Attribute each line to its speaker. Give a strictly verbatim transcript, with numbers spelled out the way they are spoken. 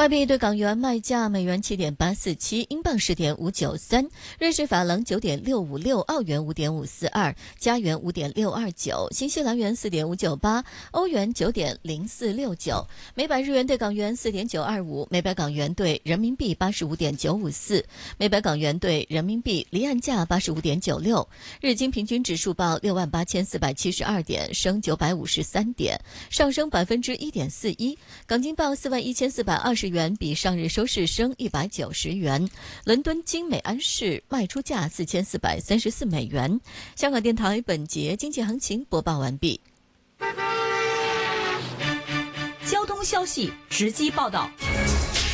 Speaker 1: 外币对港元卖价：美元七点八四七，英镑十点五九三，瑞士法郎九点六五六，澳元五点五四二，加元五点六二九，新西兰元四点五九八，欧元九点零四六九，每百日元对港元四点九二五，每百港元对人民币八十五点九五四，每百港元对人民币离岸价八十五点九六。日经平均指数报六万八千四百七十二点，升九百五十三点，上升百分之一点四一。港金报四万一千四百二十元，比上日收市升一百九十元。伦敦金美安士卖出价四千四百三十四美元。香港电台本节经济行情播报完毕。
Speaker 2: 交通消息直击报道。